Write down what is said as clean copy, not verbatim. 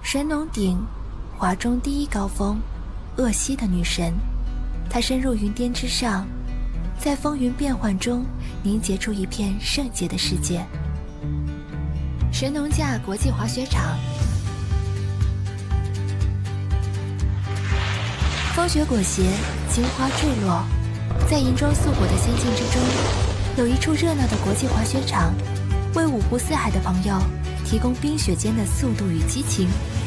神农顶，华中第一高峰，鄂西的女神。她深入云巅之上，在风云变幻中凝结出一片圣洁的世界。神农架国际滑雪场，风雪裹挟，金花坠落，在银装素裹的仙境之中，有一处热闹的国际滑雪场，为五湖四海的朋友提供冰雪间的速度与激情。